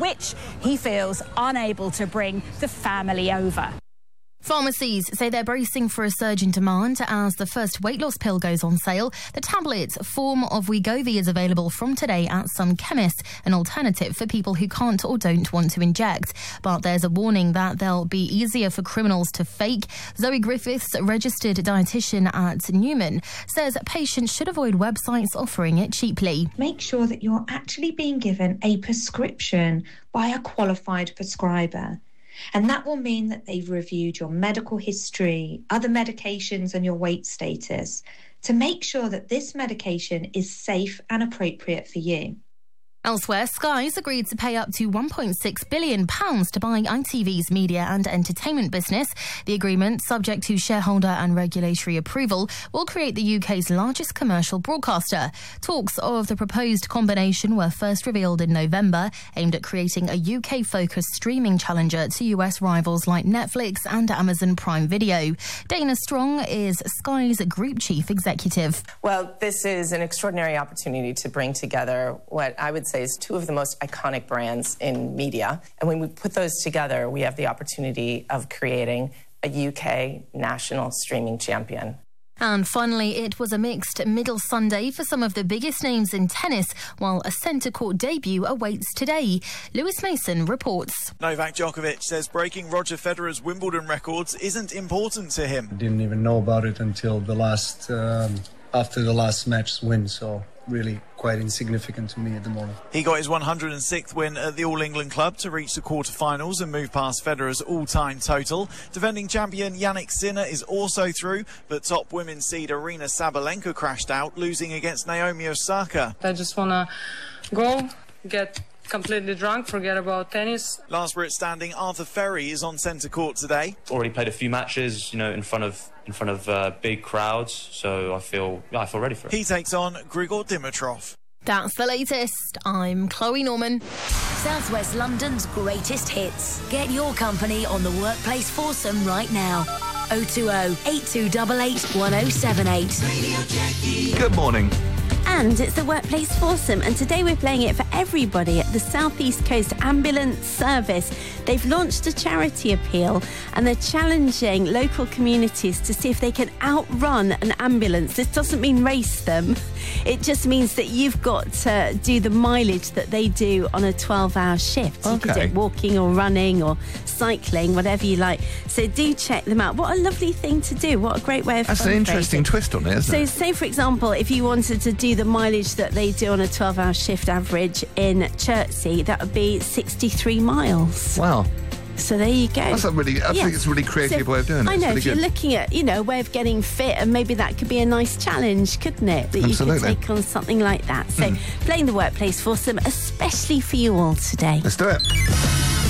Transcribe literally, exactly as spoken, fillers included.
which he feels unable to bring the family over. Pharmacies say they're bracing for a surge in demand as the first weight loss pill goes on sale. The tablet form of Wegovy is available from today at some chemists, an alternative for people who can't or don't want to inject. But there's a warning that they'll be easier for criminals to fake. Zoe Griffiths, registered dietitian at Newman, says patients should avoid websites offering it cheaply. Make sure that you're actually being given a prescription by a qualified prescriber. And that will mean that they've reviewed your medical history, other medications and your weight status to make sure that this medication is safe and appropriate for you. Elsewhere, Sky's agreed to pay up to one point six billion pounds to buy I T V's media and entertainment business. The agreement, subject to shareholder and regulatory approval, will create the U K's largest commercial broadcaster. Talks of the proposed combination were first revealed in November, aimed at creating a U K-focused streaming challenger to U S rivals like Netflix and Amazon Prime Video. Dana Strong is Sky's Group Chief Executive. Well, this is an extraordinary opportunity to bring together what I would say is two of the most iconic brands in media. And when we put those together, we have the opportunity of creating a U K national streaming champion. And finally, it was a mixed middle Sunday for some of the biggest names in tennis, while a centre court debut awaits today. Lewis Mason reports. Novak Djokovic says breaking Roger Federer's Wimbledon records isn't important to him. I didn't even know about it until the last, um, after the last match's win, so really quite insignificant to me at the moment. He got his one hundred sixth win at the All England Club to reach the quarter-finals and move past Federer's all-time total. Defending champion Jannik Sinner is also through, but top women's seed Aryna Sabalenka crashed out, losing against Naomi Osaka. I just want to go, get completely drunk, forget about tennis. Last Brit standing, Arthur Ferry, is on centre court today. Already played a few matches, you know, in front of in front of uh, big crowds, so I feel yeah, I feel ready for it. He takes on Grigor Dimitrov. That's the latest. I'm Chloe Norman. Southwest London's greatest hits. Get your company on the Workplace Foursome right now. oh two oh, eight two eight eight, one oh seven eight. Good morning. And it's the Workplace Foursome, and today we're playing it for everybody at the South East Coast Ambulance Service. They've launched a charity appeal and they're challenging local communities to see if they can outrun an ambulance. This doesn't mean race them. It just means that you've got to do the mileage that they do on a twelve-hour shift. Okay. You can do it walking or running or cycling, whatever you like. So do check them out. What a lovely thing to do. What a great way of That's an interesting twist on it, isn't so, it? So say, for example, if you wanted to do the mileage that they do on a twelve-hour shift average in Chertsey, that would be sixty-three miles. Wow. So there you go. That's a really, I yeah. think it's a really creative so, way of doing it. I know, really if good. you're looking at, you know, a way of getting fit, and maybe that could be a nice challenge, couldn't it? That Absolutely. you could take on something like that. So mm. playing the Workplace Foursome, especially for you all today. Let's do it.